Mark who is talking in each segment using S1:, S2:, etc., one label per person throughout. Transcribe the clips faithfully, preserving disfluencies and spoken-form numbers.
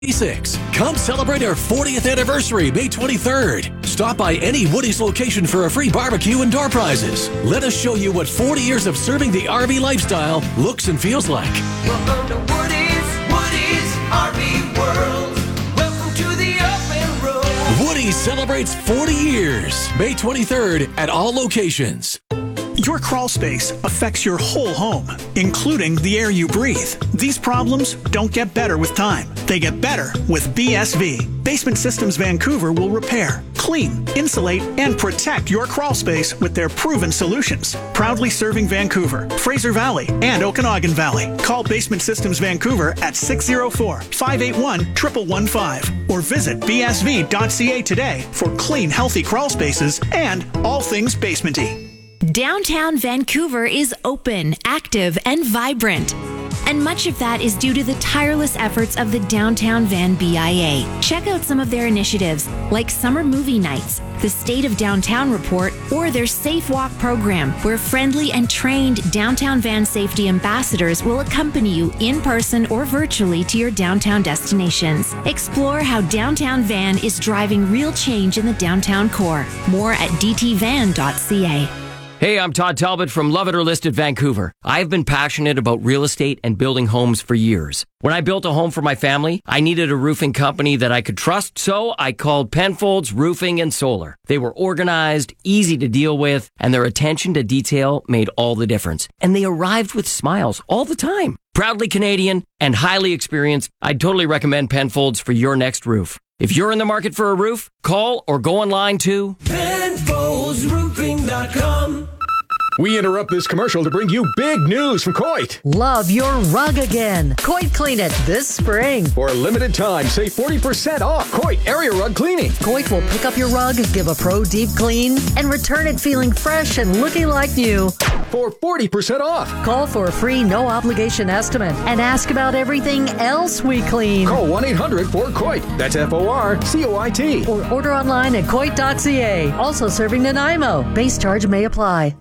S1: Six. Come celebrate our fortieth anniversary May twenty-third. Stop by any Woody's location for a free barbecue and door prizes. Let us show you what forty years of serving the R V lifestyle looks and feels like.
S2: Welcome to Woody's, Woody's R V World. Welcome to the open road.
S1: Woody's celebrates forty years May twenty-third at all locations.
S3: Your crawl space affects your whole home, including the air you breathe. These problems don't get better with time. They get better with B S V. Basement Systems Vancouver will repair, clean, insulate, and protect your crawl space with their proven solutions. Proudly serving Vancouver, Fraser Valley, and Okanagan Valley. Call Basement Systems Vancouver at six oh four, five eight one, one one one five or visit b s v dot c a today for clean, healthy crawl spaces and all things basement-y.
S4: Downtown Vancouver is open, active, and vibrant. And much of that is due to the tireless efforts of the Downtown Van B I A. Check out some of their initiatives, like summer movie nights, the State of Downtown Report, or their Safe Walk program, where friendly and trained Downtown Van safety ambassadors will accompany you in person or virtually to your downtown destinations. Explore how Downtown Van is driving real change in the downtown core. More at d t van dot c a.
S5: Hey, I'm Todd Talbot from Love It or List It Vancouver. I've been passionate about real estate and building homes for years. When I built a home for my family, I needed a roofing company that I could trust, so I called Penfolds Roofing and Solar. They were organized, easy to deal with, and their attention to detail made all the difference. And they arrived with smiles all the time. Proudly Canadian and highly experienced, I'd totally recommend Penfolds for your next roof. If you're in the market for a roof, call or go online to
S2: Penfolds Roofing dot com.
S6: We interrupt this commercial to bring you big news from Coit.
S7: Love your rug again. Coit Clean It this spring.
S6: For a limited time, save forty percent off Coit area rug cleaning.
S7: Coit will pick up your rug, give a pro deep clean, and return it feeling fresh and looking like new.
S6: For forty percent off.
S7: Call for a free no obligation estimate and ask about everything else we clean.
S6: Call one eight hundred four Coit. That's F O R C O I T.
S7: Or order online at coit dot c a. Also serving Nanaimo. Base charge may apply.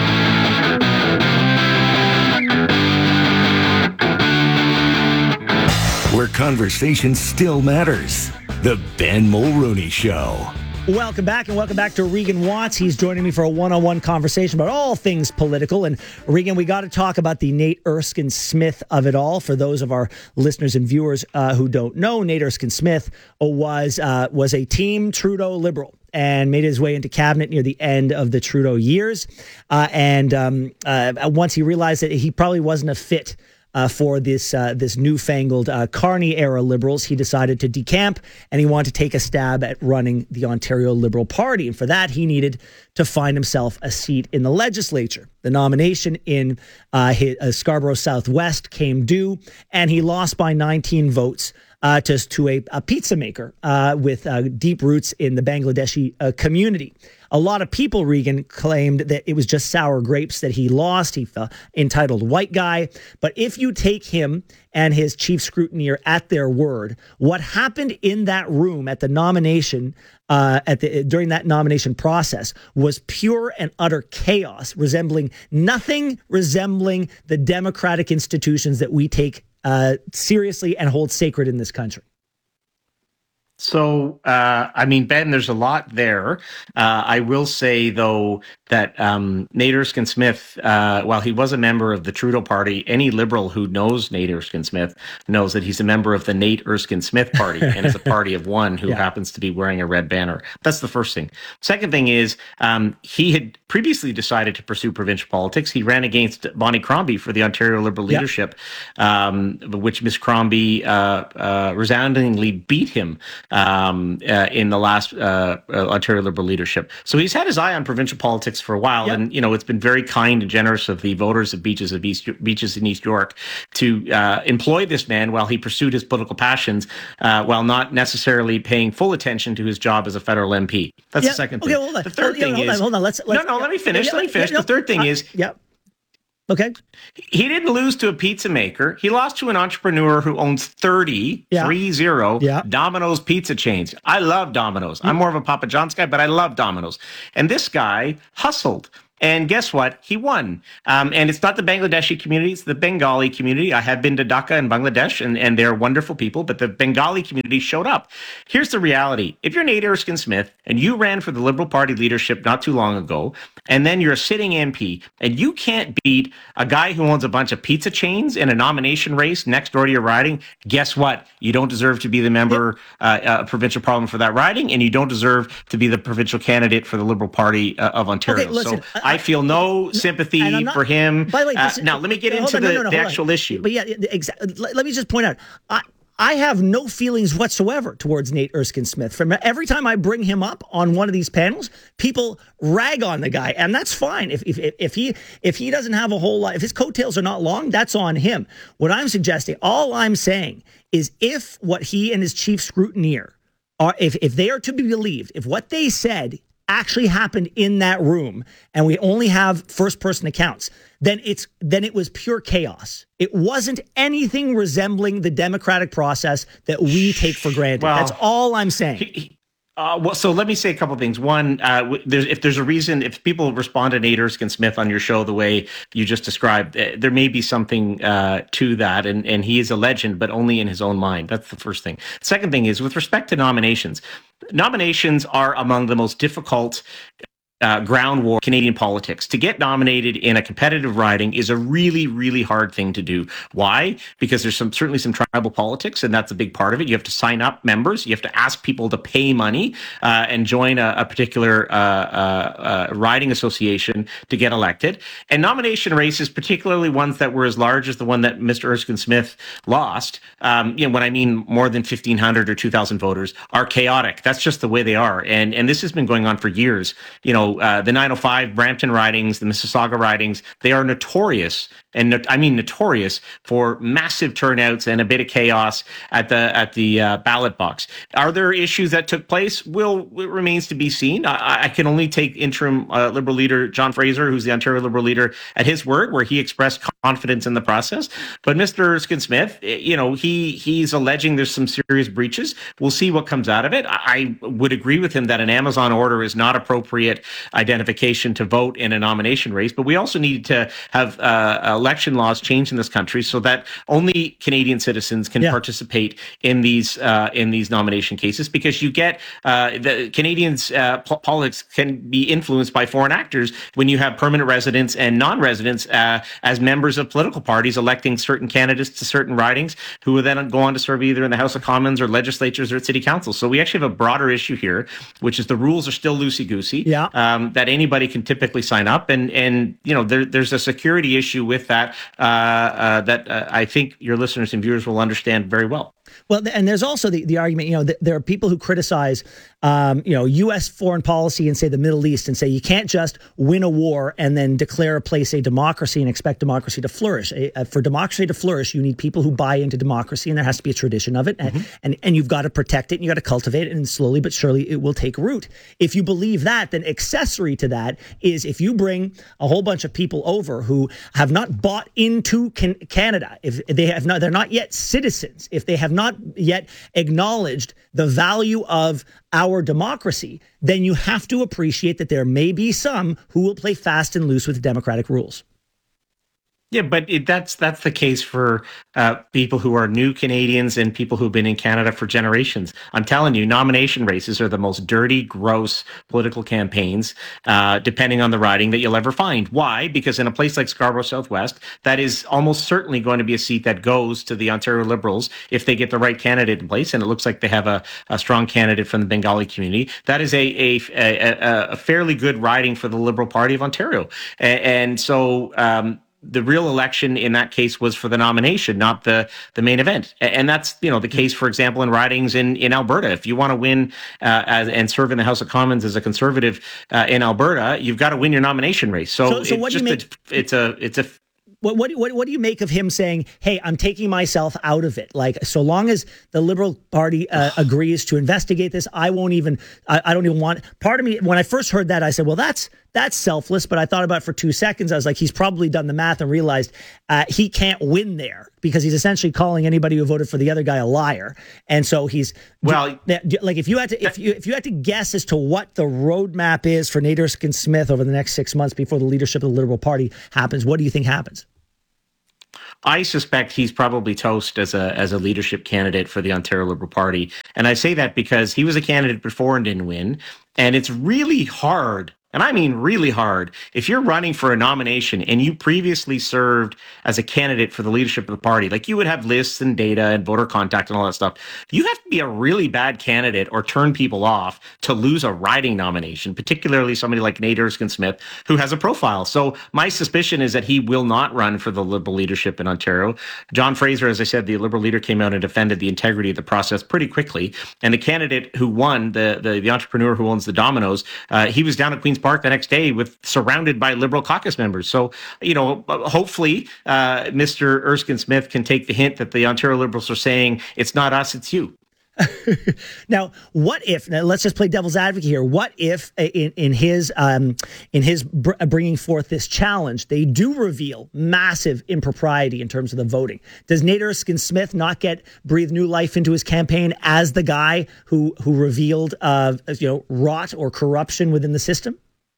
S8: Where conversation still matters. The Ben Mulroney Show.
S9: Welcome back, and welcome back to Regan Watts. He's joining me for a one-on-one conversation about all things political. And Regan, we got to talk about the Nate Erskine Smith of it all. For those of our listeners and viewers uh, who don't know, Nate Erskine Smith was uh, was a Team Trudeau Liberal and made his way into cabinet near the end of the Trudeau years. Uh, and um, uh, once he realized that he probably wasn't a fit Uh, for this uh, this newfangled uh, Carney-era Liberals, he decided to decamp, and he wanted to take a stab at running the Ontario Liberal Party. And for that, he needed to find himself a seat in the legislature. The nomination in uh, his, uh, Scarborough Southwest came due, and he lost by nineteen votes uh, to, to a, a pizza maker uh, with uh, deep roots in the Bangladeshi uh, community. A lot of people, Regan, claimed that it was just sour grapes that he lost. He felt entitled white guy. But if you take him and his chief scrutineer at their word, what happened in that room at the nomination, uh, at the during that nomination process, was pure and utter chaos, resembling nothing resembling the democratic institutions that we take uh, seriously and hold sacred in this country.
S10: So, uh, I mean, Ben, there's a lot there. Uh, I will say, though, that um, Nate Erskine Smith, uh, while he was a member of the Trudeau Party, any Liberal who knows Nate Erskine Smith knows that he's a member of the Nate Erskine Smith Party and is a party of one who yeah. happens to be wearing a red banner. That's the first thing. Second thing is um, he had previously decided to pursue provincial politics. He ran against Bonnie Crombie for the Ontario Liberal yeah. leadership, um, which Miss Crombie uh, uh, resoundingly beat him um, uh, in the last uh, uh, Ontario Liberal leadership. So he's had his eye on provincial politics for a while, yep. and you know it's been very kind and generous of the voters of Beaches of East Beaches in East York to uh, employ this man while he pursued his political passions, uh, while not necessarily paying full attention to his job as a federal M P. That's
S9: yep.
S10: the second
S9: okay,
S10: thing.
S9: Hold on.
S10: The third
S9: yeah,
S10: thing
S9: hold
S10: is
S9: on, hold on. Let's, let's
S10: no, no.
S9: yeah.
S10: Let me finish.
S9: Yeah,
S10: let me finish.
S9: Yeah,
S10: the third thing
S9: uh,
S10: is
S9: yeah. Okay.
S10: He didn't lose to a pizza maker. He lost to an entrepreneur who owns thirty,
S9: yeah.
S10: three zero
S9: yeah.
S10: Domino's pizza chains. I love Domino's. Mm-hmm. I'm more of a Papa John's guy, but I love Domino's. And this guy hustled And guess what? He won. Um, and it's not the Bangladeshi community, it's the Bengali community. I have been to Dhaka in Bangladesh, and, and they're wonderful people, but the Bengali community showed up. Here's the reality. If you're Nate Erskine-Smith and you ran for the Liberal Party leadership not too long ago, and then you're a sitting M P, and you can't beat a guy who owns a bunch of pizza chains in a nomination race next door to your riding, guess what? You don't deserve to be the member, uh, uh, provincial parliament for that riding, and you don't deserve to be the provincial candidate for the Liberal Party uh, of Ontario. Okay, listen, so I, I feel no sympathy not, for him. By the way, this, uh, now let me get into on, the, no, no, no, the actual on. issue.
S9: But yeah, exactly. Let, let me just point out, I, I have no feelings whatsoever towards Nate Erskine-Smith. From every time I bring him up on one of these panels, people rag on the guy, and that's fine. If if if he if he doesn't have a whole lot, if his coattails are not long, that's on him. What I'm suggesting, all I'm saying, is if what he and his chief scrutineer are, if if they are to be believed, if what they said actually happened in that room, and we only have first-person accounts, then it's then it was pure chaos. It wasn't anything resembling the democratic process that we take for granted. Well, that's all I'm saying.
S10: He, he, uh, well, so let me say a couple of things. One, uh, there's, if there's a reason, if people respond to Nate Erskine-Smith on your show the way you just described, uh, there may be something uh, to that, and, and he is a legend, but only in his own mind. That's the first thing. Second thing is, with respect to nominations, nominations are among the most difficult Uh, ground war Canadian politics. To get nominated in a competitive riding is a really, really hard thing to do. Why? Because there's some certainly some tribal politics, and that's a big part of it. You have to sign up members. You have to ask people to pay money uh, and join a, a particular uh, uh, uh, riding association to get elected. And nomination races, particularly ones that were as large as the one that Mister Erskine-Smith lost, um, you know, when I mean more than fifteen hundred or two thousand voters, are chaotic. That's just the way they are. And and this has been going on for years. You know, Uh, the nine oh five Brampton ridings, the Mississauga ridings, they are notorious, and no, I mean notorious, for massive turnouts and a bit of chaos at the at the uh, ballot box. Are there issues that took place? Well, it remains to be seen. I, I can only take interim uh, Liberal leader John Fraser, who's the Ontario Liberal leader, at his word, where he expressed confidence in the process. But Mister Erskine-Smith, you know, he he's alleging there's some serious breaches. We'll see what comes out of it. I, I would agree with him that an Amazon order is not appropriate identification to vote in a nomination race, but we also need to have uh, election laws changed in this country so that only Canadian citizens can yeah. participate in these uh, in these nomination cases, because you get uh, the Canadians uh, po- politics can be influenced by foreign actors when you have permanent residents and non-residents uh, as members of political parties electing certain candidates to certain ridings, who will then go on to serve either in the House of Commons or legislatures or at city council. So we actually have a broader issue here, which is the rules are still loosey-goosey.
S9: Yeah.
S10: Um, that anybody can typically sign up, and and you know there, there's a security issue with that uh, uh, that uh, I think your listeners and viewers will understand very well.
S9: Well, and there's also the, the argument, you know, that there are people who criticize, um, you know, U S foreign policy and say the Middle East and say you can't just win a war and then declare a place a democracy and expect democracy to flourish. A, for democracy to flourish, you need people who buy into democracy, and there has to be a tradition of it. Mm-hmm. And, and, and you've got to protect it, and you got to cultivate it, and slowly but surely it will take root. If you believe that, then accessory to that is if you bring a whole bunch of people over who have not bought into can- Canada, if they have not, they're not yet citizens, if they have not yet acknowledged the value of our democracy, then you have to appreciate that there may be some who will play fast and loose with democratic rules.
S10: Yeah, but it, that's that's the case for uh, people who are new Canadians and people who've been in Canada for generations. I'm telling you, nomination races are the most dirty, gross political campaigns, uh, depending on the riding, that you'll ever find. Why? Because in a place like Scarborough Southwest, that is almost certainly going to be a seat that goes to the Ontario Liberals if they get the right candidate in place, and it looks like they have a, a strong candidate from the Bengali community. That is a a, a, a fairly good riding for the Liberal Party of Ontario, and, and so. Um, The real election in that case was for the nomination, not the, the main event. And that's, you know, the case, for example, in ridings in, in Alberta. If you want to win uh, as, and serve in the House of Commons as a Conservative uh, in Alberta, you've got to win your nomination race. So,
S9: so, so
S10: it's
S9: what
S10: just
S9: do you make?
S10: a, it's a it's a
S9: What, what what what do you make of him saying, "Hey, I'm taking myself out of it"? Like, so long as the Liberal Party uh, agrees to investigate this, I won't even. I, I don't even want. Part of me, when I first heard that, I said, "Well, that's that's selfless." But I thought about it for two seconds. I was like, he's probably done the math and realized uh, he can't win there because he's essentially calling anybody who voted for the other guy a liar. And so he's
S10: well,
S9: do, like if you had to if you if you had to guess as to what the roadmap is for Nate Erskine-Smith over the next six months before the leadership of the Liberal Party happens, what do you think happens?
S10: I suspect he's probably toast as a as a leadership candidate for the Ontario Liberal Party. And I say that because he was a candidate before and didn't win. And it's really hard, and I mean really hard, if you're running for a nomination and you previously served as a candidate for the leadership of the party, like you would have lists and data and voter contact and all that stuff. You have to be a really bad candidate or turn people off to lose a riding nomination, particularly somebody like Nate Erskine-Smith, who has a profile. So my suspicion is that he will not run for the Liberal leadership in Ontario. John Fraser, as I said, the Liberal leader, came out and defended the integrity of the process pretty quickly. And the candidate who won, the the, the entrepreneur who owns the Domino's, uh, he was down at Queen's Park the next day with surrounded by Liberal caucus members. So, you know, hopefully uh, Mister Erskine-Smith can take the hint that the Ontario Liberals are saying, it's not us, it's you.
S9: Now, what if? Now let's just play devil's advocate here. What if, in, in his um, in his br- bringing forth this challenge, they do reveal massive impropriety in terms of the voting? Does Nate Erskine-Smith not get breathe new life into his campaign as the guy who who revealed, uh, you know, rot or corruption within the system?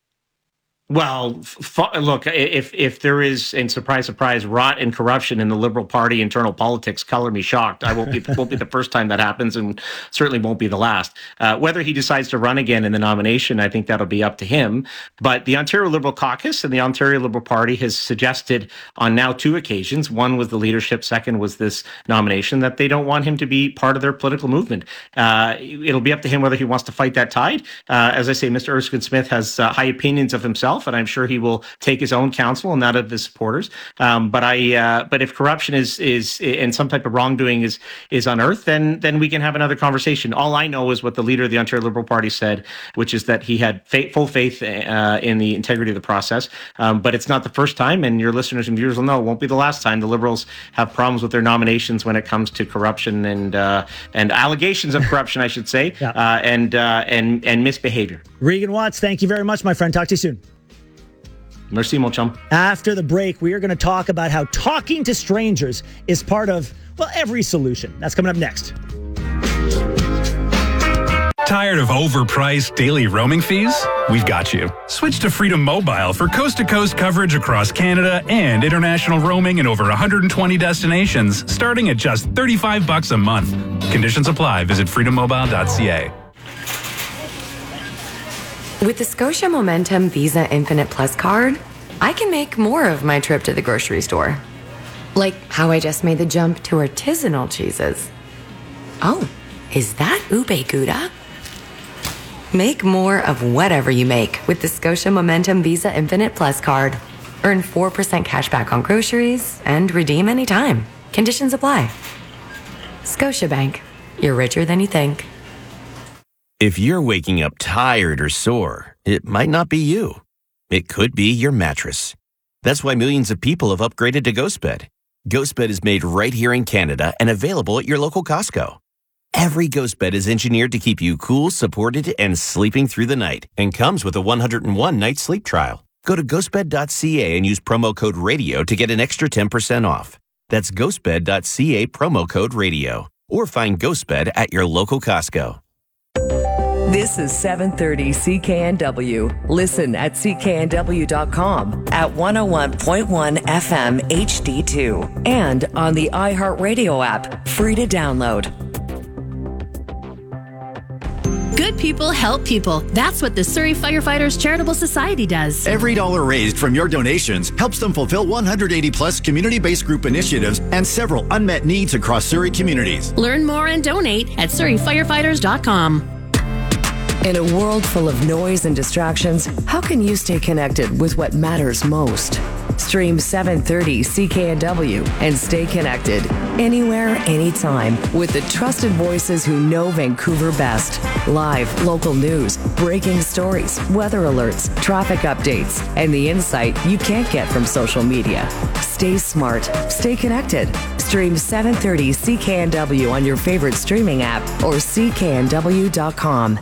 S10: Well, f- look, if if there is, and surprise, surprise, rot and corruption in the Liberal Party internal politics, color me shocked. I won't be won't be the first time that happens, and certainly won't be the last. Uh, whether he decides to run again in the nomination, I think that'll be up to him. But the Ontario Liberal Caucus and the Ontario Liberal Party has suggested on now two occasions, one was the leadership, second was this nomination, that they don't want him to be part of their political movement. Uh, it'll be up to him whether he wants to fight that tide. Uh, as I say, Mister Erskine-Smith has uh, high opinions of himself, and I'm sure he will take his own counsel and that of his supporters. Um, but I, uh, but if corruption is is and some type of wrongdoing is is unearthed, then then we can have another conversation. All I know is what the leader of the Ontario Liberal Party said, which is that he had faith, full faith uh, in the integrity of the process. Um, but it's not the first time, and your listeners and viewers will know it won't be the last time the Liberals have problems with their nominations when it comes to corruption and uh, and allegations of corruption, I should say, yeah. uh, and uh, and and misbehavior.
S9: Regan Watts, thank you very much, my friend. Talk to you soon.
S10: Merci, mon chum.
S9: After the break, we are going to talk about how talking to strangers is part of, well, every solution. That's coming up next.
S11: Tired of overpriced daily roaming fees? We've got you. Switch to Freedom Mobile for coast-to-coast coverage across Canada and international roaming in over one hundred twenty destinations, starting at just thirty-five bucks a month. Conditions apply. Visit freedom mobile dot c a.
S12: With the Scotia Momentum Visa Infinite Plus card, I can make more of my trip to the grocery store. Like how I just made the jump to artisanal cheeses. Oh, is that ube gouda? Make more of whatever you make with the Scotia Momentum Visa Infinite Plus card. Earn four percent cash back on groceries and redeem anytime. Conditions apply. Scotiabank. You're richer than you think.
S13: If you're waking up tired or sore, it might not be you. It could be your mattress. That's why millions of people have upgraded to GhostBed. GhostBed is made right here in Canada and available at your local Costco. Every GhostBed is engineered to keep you cool, supported, and sleeping through the night, and comes with a one hundred one night sleep trial. Go to ghost bed dot c a and use promo code RADIO to get an extra ten percent off. That's ghost bed dot c a, promo code RADIO. Or find GhostBed at your local Costco.
S14: This is seven thirty C K N W. Listen at c k n w dot com, at one oh one point one F M H D two, and on the iHeartRadio app, free to download.
S15: Good people help people. That's what the Surrey Firefighters Charitable Society does.
S16: Every dollar raised from your donations helps them fulfill one hundred eighty plus community-based group initiatives and several unmet needs across Surrey communities.
S15: Learn more and donate at surrey firefighters dot com.
S14: In a world full of noise and distractions, how can you stay connected with what matters most? Stream seven thirty C K N W and stay connected anywhere, anytime with the trusted voices who know Vancouver best. Live, local news, breaking stories, weather alerts, traffic updates, and the insight you can't get from social media. Stay smart. Stay connected. Stream seven thirty C K N W on your favorite streaming app or C K N W dot com.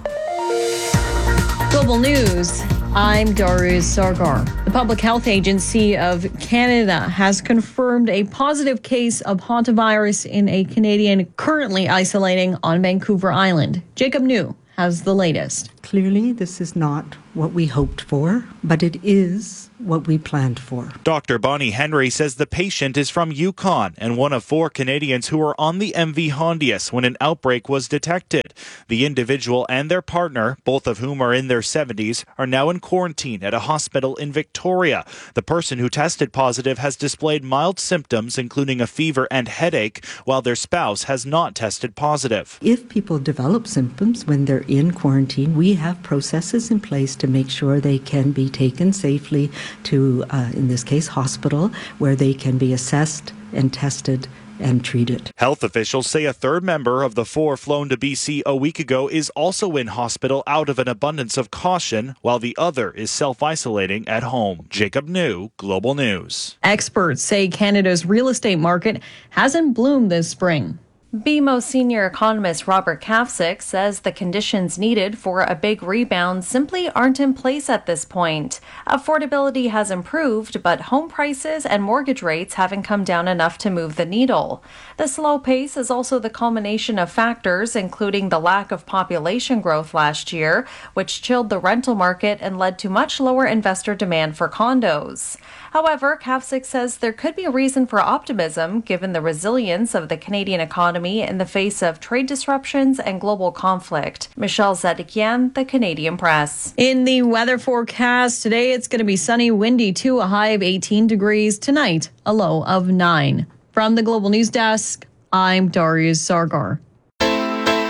S17: Global News. I'm Darius Sargar. The Public Health Agency of Canada has confirmed a positive case of hantavirus in a Canadian currently isolating on Vancouver Island. Jacob New has the latest.
S18: Clearly, this is not what we hoped for, but it is what we planned for.
S19: Doctor Bonnie Henry says the patient is from Yukon and one of four Canadians who were on the M V Hondius when an outbreak was detected. The individual and their partner, both of whom are in their seventies, are now in quarantine at a hospital in Victoria. The person who tested positive has displayed mild symptoms, including a fever and headache, while their spouse has not tested positive.
S18: If people develop symptoms when they're in quarantine, we have processes in place to make sure they can be taken safely to, uh, in this case, hospital, where they can be assessed and tested and treated.
S19: Health officials say a third member of the four flown to B C a week ago is also in hospital out of an abundance of caution, while the other is self-isolating at home. Jacob New, Global News.
S17: Experts say Canada's real estate market hasn't bloomed this spring.
S20: B M O senior economist Robert Kafsick says the conditions needed for a big rebound simply aren't in place at this point. Affordability has improved, but home prices and mortgage rates haven't come down enough to move the needle. The slow pace is also the culmination of factors, including the lack of population growth last year, which chilled the rental market and led to much lower investor demand for condos. However, Kafsick says there could be a reason for optimism given the resilience of the Canadian economy in the face of trade disruptions and global conflict. Michelle Zedekian, The Canadian Press.
S17: In the weather forecast today, it's going to be sunny, windy too, a high of eighteen degrees. Tonight, a low of nine. From the Global News Desk, I'm Darius Sargar.